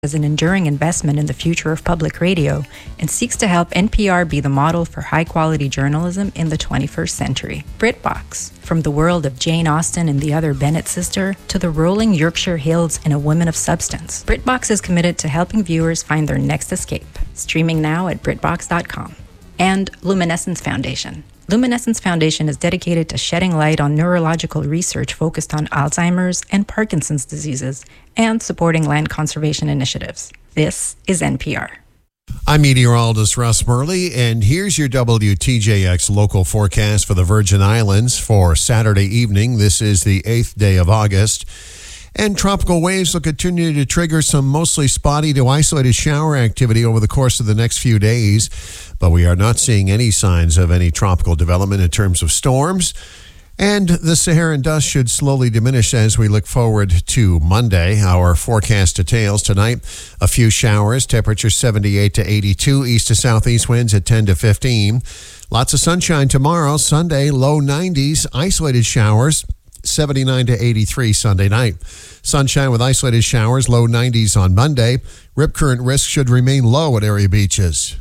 as an enduring investment in the future of public radio and seeks to help NPR be the model for high-quality journalism in the 21st century. BritBox, from the world of Jane Austen and the other Bennett sister to the rolling Yorkshire hills and a woman of substance, BritBox is committed to helping viewers find their next escape. Streaming now at BritBox.com. And Luminescence Foundation. Luminescence Foundation is dedicated to shedding light on neurological research focused on Alzheimer's and Parkinson's diseases and supporting land conservation initiatives. This is NPR. I'm meteorologist Russ Murley, and here's your WTJX local forecast for the Virgin Islands for Saturday evening. This is the 8th day of August. And tropical waves will continue to trigger some mostly spotty to isolated shower activity over the course of the next few days. But we are not seeing any signs of any tropical development in terms of storms. And the Saharan dust should slowly diminish as we look forward to Monday. Our forecast details tonight: a few showers, temperature 78 to 82, east to southeast winds at 10 to 15. Lots of sunshine tomorrow, Sunday, low 90s, isolated showers, 79 to 83 Sunday night. Sunshine with isolated showers, low 90s on Monday. Rip current risk should remain low at area beaches.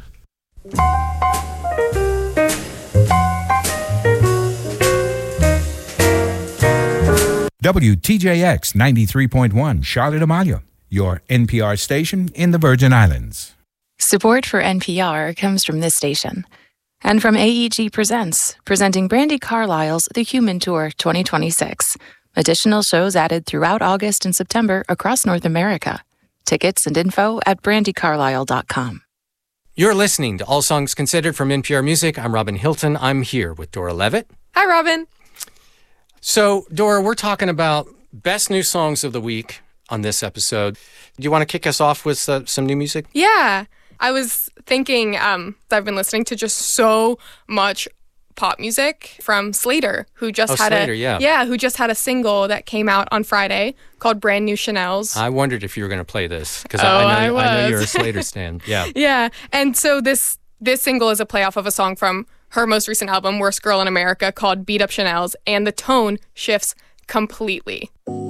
WTJX 93.1 Charlotte Amalia, your NPR station in the Virgin Islands. Support for NPR comes from this station and from AEG Presents, presenting Brandi Carlile's The Human Tour 2026. Additional shows added throughout August and September across North America. Tickets and info at brandicarlile.com. You're listening to All Songs Considered from NPR Music. I'm Robin Hilton. I'm here with Dora Levitt. Hi, Robin. So, Dora, we're talking about best new songs of the week on this episode. Do you want to kick us off with some new music? Yeah. I was thinking I've been listening to just so much pop music from Slater, who just had a single that came out on Friday called Brand New Chanels. I wondered if you were going to play this because I know you're a Slater stan. Yeah. Yeah. And so this single is a playoff of a song from her most recent album, Worst Girl in America, called Beat Up Chanels, and the tone shifts completely.